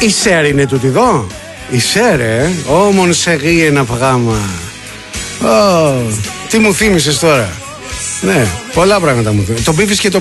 Η Σέρ είναι τούτη εδώ. Η Σέρ, Όμον σε γη ένα πράγμα. Τι μου θύμισες τώρα. Ναι, πολλά πράγματα μου θύμισες. Το Μπίφης και το